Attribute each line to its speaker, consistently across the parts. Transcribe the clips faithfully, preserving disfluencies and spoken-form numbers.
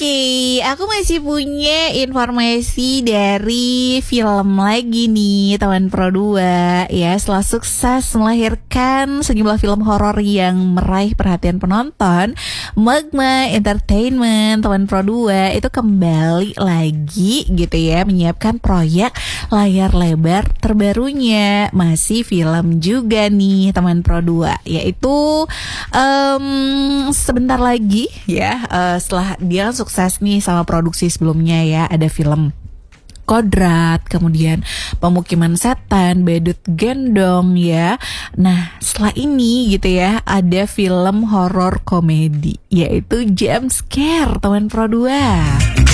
Speaker 1: Oke, aku masih punya informasi dari film lagi nih, teman Pro dua. Ya, setelah sukses melahirkan sejumlah film horor yang meraih perhatian penonton, Magma Entertainment, teman Pro dua itu kembali lagi gitu ya, menyiapkan proyek layar lebar terbarunya. Masih film juga nih, teman Pro dua, yaitu um, sebentar lagi ya, uh, setelah dia kan sukses nih sama produksi sebelumnya ya, ada film Kodrat, kemudian Pemukiman Setan, Badut Gendong ya. Nah, setelah ini gitu ya, ada film horor komedi, yaitu Jump Scare, teman Pro dua.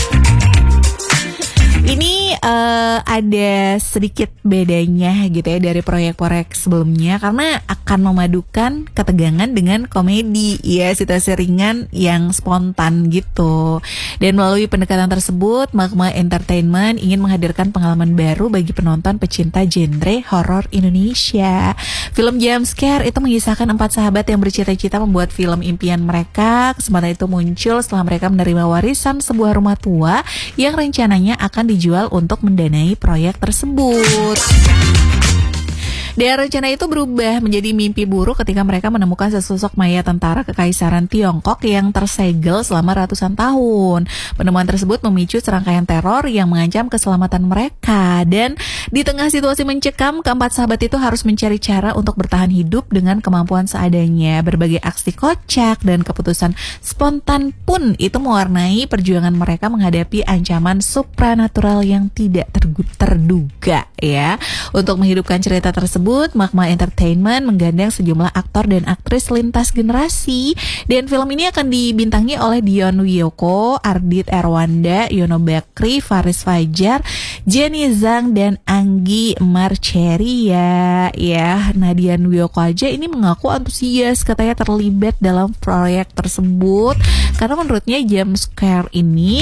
Speaker 1: Ini uh, ada sedikit bedanya gitu ya dari proyek-proyek sebelumnya, karena akan memadukan ketegangan dengan komedi ya, situasi ringan yang spontan gitu. Dan melalui pendekatan tersebut, Magma Entertainment ingin menghadirkan pengalaman baru bagi penonton pecinta genre horor Indonesia. Film Jump Scare itu mengisahkan empat sahabat yang bercita-cita membuat film impian mereka. Kesempatan itu muncul setelah mereka menerima warisan sebuah rumah tua yang rencananya akan dijual untuk mendanai proyek tersebut. Dan rencana itu berubah menjadi mimpi buruk ketika mereka menemukan sesosok mayat tentara kekaisaran Tiongkok yang tersegel selama ratusan tahun. Penemuan tersebut memicu serangkaian teror yang mengancam keselamatan mereka. Dan di tengah situasi mencekam, keempat sahabat itu harus mencari cara untuk bertahan hidup dengan kemampuan seadanya. Berbagai aksi kocak dan keputusan spontan pun itu mewarnai perjuangan mereka menghadapi ancaman supranatural yang tidak terduga ya. Untuk menghidupkan cerita tersebut, Magma Entertainment menggandeng sejumlah aktor dan aktris lintas generasi, dan film ini akan dibintangi oleh Dion Wiyoko, Ardit Erwanda, Yono Bakri, Faris Fajar, Jenny Zhang, dan Anggi Marceria ya. Nah, Dion Wiyoko aja ini mengaku antusias, katanya terlibat dalam proyek tersebut karena menurutnya Jump Scare ini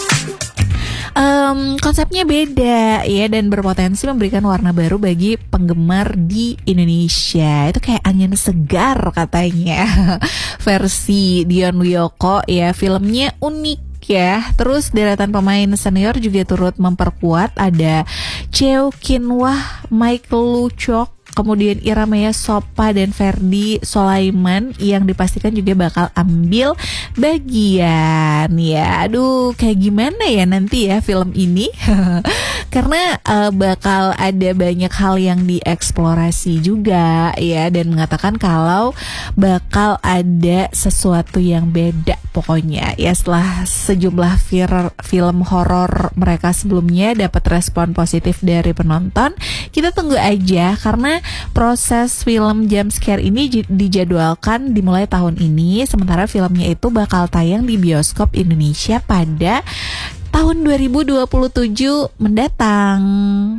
Speaker 1: Um, konsepnya beda ya, dan berpotensi memberikan warna baru bagi penggemar di Indonesia. Itu kayak angin segar katanya. Versi Dion Wiyoko ya, filmnya unik ya. Terus deretan pemain senior juga turut memperkuat, ada Cheo Kinwah, Michael Lucok, kemudian Iramea Sopa dan Ferdi Solaiman yang dipastikan juga bakal ambil bagian ya. Aduh, kayak gimana ya nanti ya film ini? Karena uh, bakal ada banyak hal yang dieksplorasi juga ya, dan mengatakan kalau bakal ada sesuatu yang beda pokoknya ya. Setelah sejumlah vir- film horor mereka sebelumnya dapat respon positif dari penonton, kita tunggu aja karena proses film Jump Scare ini dijadwalkan dimulai tahun ini, sementara filmnya itu bakal tayang di bioskop Indonesia pada tahun dua ribu dua puluh tujuh mendatang.